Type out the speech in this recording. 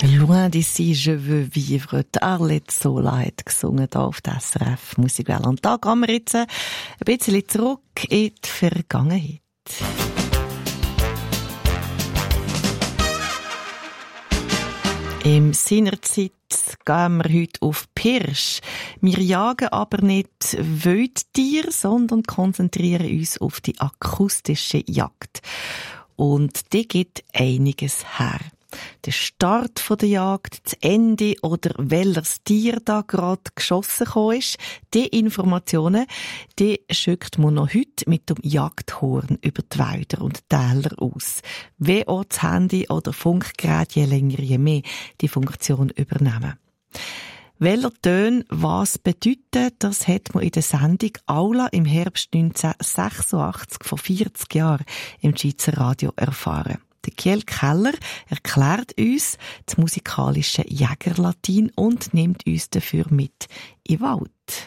Loin d'ici, je veux vivre. Die Arlette Sola hat gesungen hier auf der SRF Musikwelle. Und da gehen wir jetzt ein bisschen zurück in die Vergangenheit. Im Sinnerzeit gehen wir heute auf Pirsch. Wir jagen aber nicht Wildtiere, sondern konzentrieren uns auf die akustische Jagd. Und die gibt einiges her. Der Start der Jagd, das Ende oder welches Tier da gerade geschossen ist, die Informationen, die schickt man noch heute mit dem Jagdhorn über die Wälder und Täler aus. Wie auch das Handy oder Funkgerät je länger je mehr die Funktion übernehmen. Welcher Töne was bedeuten, das hat man in der Sendung Aula im Herbst 1986 vor 40 Jahren im Schweizer Radio erfahren. Der Kjell Keller erklärt uns das musikalische Jägerlatin und nimmt uns dafür mit in den Wald.